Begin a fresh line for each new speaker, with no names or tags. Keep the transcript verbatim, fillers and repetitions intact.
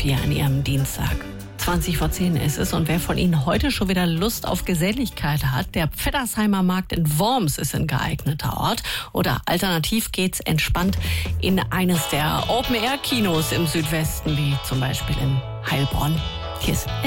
vier an Ihrem Dienstag. zwanzig vor zehn ist es und wer von Ihnen heute schon wieder Lust auf Geselligkeit hat, der Pfeddersheimer Markt in Worms ist ein geeigneter Ort. Oder alternativ geht's entspannt in eines der Open-Air-Kinos im Südwesten, wie zum Beispiel in Heilbronn. Hier ist